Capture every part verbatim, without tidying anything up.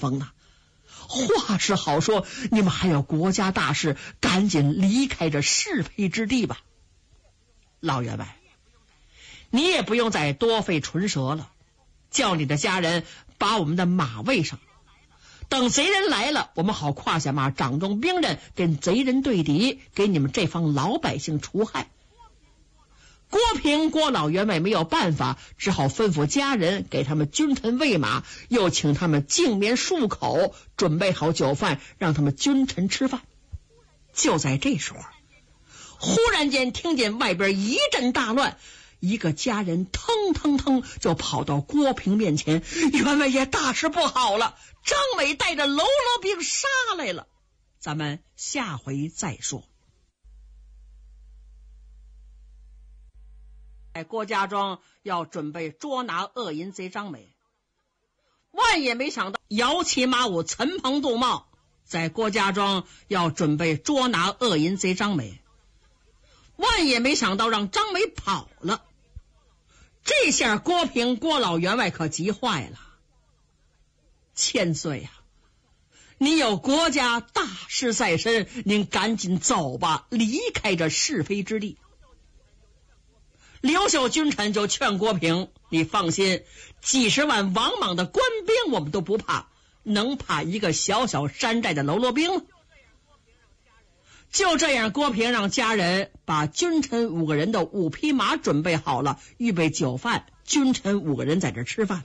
风呢。话是好说，你们还有国家大事，赶紧离开这是非之地吧。老员外，你也不用再多费唇舌了，叫你的家人把我们的马喂上，等贼人来了，我们好跨下马，掌中兵刃，跟贼人对敌，给你们这方老百姓除害。郭平郭老员外没有办法，只好吩咐家人给他们君臣喂马，又请他们净眠漱口，准备好酒饭，让他们君臣吃饭。就在这时候，忽然间听见外边一阵大乱，一个家人腾腾腾就跑到郭平面前，员外爷，大事不好了，张美带着喽啰兵杀来了。咱们下回再说。在郭家庄要准备捉拿恶淫贼张美，万也没想到摇旗马舞陈鹏杜茂在郭家庄要准备捉拿恶淫贼张美，万也没想到让张美跑了。这下郭平郭老员外可急坏了。千岁呀、啊，你有国家大事在身，您赶紧走吧，离开这是非之地。刘秀君臣就劝郭平，你放心，几十万王莽的官兵我们都不怕，能怕一个小小山寨的喽啰兵吗？就这样，郭平让家人把君臣五个人的五匹马准备好了，预备酒饭，君臣五个人在这吃饭。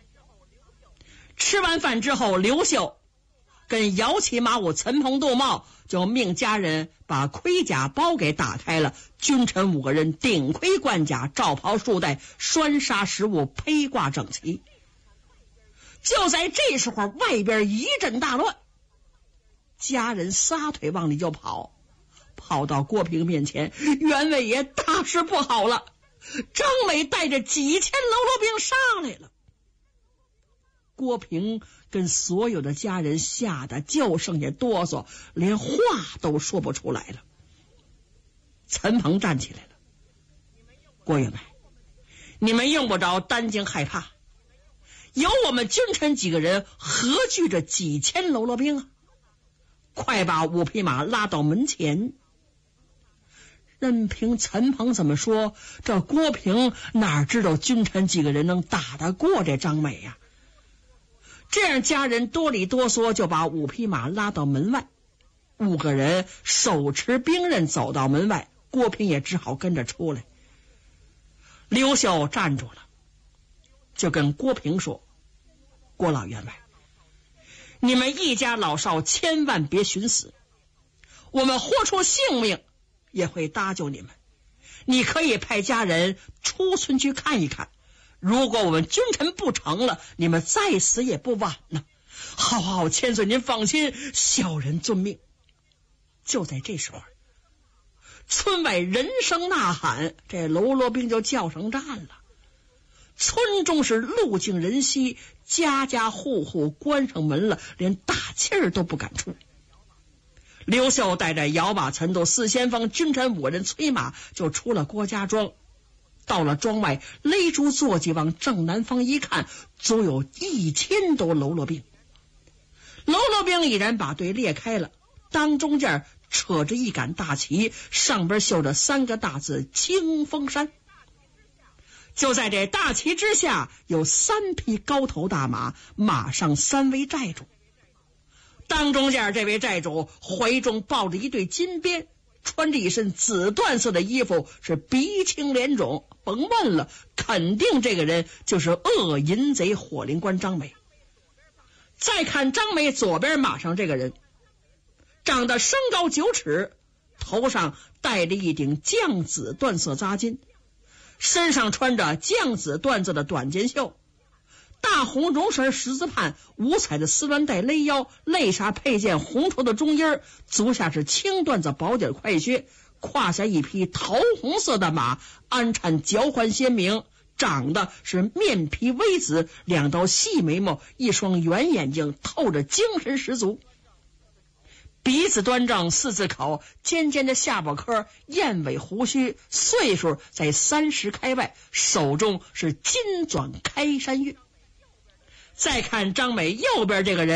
吃完饭之后，刘秀跟摇旗马舞陈鹏杜茂就命家人把盔甲包给打开了，君臣五个人顶盔贯甲，罩袍束带，拴纱食物，披挂整齐。就在这时候，外边一阵大乱，家人撒腿往里就跑，跑到郭平面前，员外爷，大事不好了，张美带着几千喽啰兵上来了。郭平跟所有的家人吓得就剩下哆嗦，连话都说不出来了。陈鹏站起来了，郭员外，你们用不着担惊害怕，有我们君臣几个人合聚着几千喽啰兵啊，快把五匹马拉到门前。任凭陈鹏怎么说，这郭平哪知道君臣几个人能打得过这张美呀、啊？这样家人哆里哆嗦就把五匹马拉到门外，五个人手持兵刃走到门外，郭平也只好跟着出来。刘秀站住了，就跟郭平说，郭老员外，你们一家老少千万别寻死，我们豁出性命也会搭救你们，你可以派家人出村去看一看，如果我们君臣不成了，你们再死也不晚呢。好好，千岁您放心，小人遵命。就在这时候，村外人声呐喊，这喽啰兵就叫上战了。村中是路尽人稀，家家户户关上门了，连大气儿都不敢出。刘秀带着摇马陈斗四先锋君臣五人催马就出了郭家庄，到了庄外，勒住坐骑往正南方一看，足有一千多喽啰兵。喽啰兵已然把队列开了，当中间扯着一杆大旗，上边绣着三个大字清风山。就在这大旗之下，有三匹高头大马，马上三位寨主。当中间这位寨主怀中抱着一对金鞭，穿着一身紫缎色的衣服，是鼻青脸肿，甭问了，肯定这个人就是恶淫贼火灵官张美。再看张美左边马上这个人，长得身高九尺，头上戴着一顶绛紫缎色扎巾，身上穿着绛紫缎子的短肩袖，大红绒绳十字畔，五彩的丝鸾带勒腰，肋纱配件红绸的中衣，足下是青缎子薄底快靴，胯下一匹桃红色的马，鞍颤交换鲜明，长得是面皮微紫，两道细眉毛，一双圆眼睛，透着精神十足。鼻子端正，四字口，尖尖的下巴颏，燕尾胡须，岁数在三十开外，手中是金转开山月。再看张美右边这个人，